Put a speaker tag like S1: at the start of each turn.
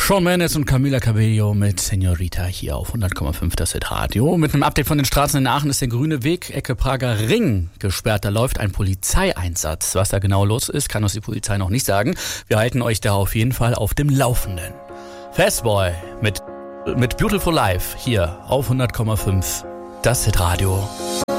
S1: Shawn Mendes und Camila Cabello mit Señorita hier auf 100,5 das Hit-Radio. Mit einem Update von den Straßen in Aachen ist der grüne Weg Ecke Prager Ring gesperrt. Da läuft ein Polizeieinsatz. Was da genau los ist, kann uns die Polizei noch nicht sagen. Wir halten euch da auf jeden Fall auf dem Laufenden. Fastboy mit Beautiful Life hier auf 100,5 das Hit-Radio.